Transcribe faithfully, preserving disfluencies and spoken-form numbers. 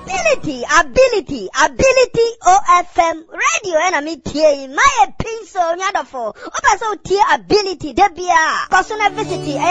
Ability, ability, ability O F M radio enemy tie my pin so nyadofo. Opa so tie ability debia. Personal visit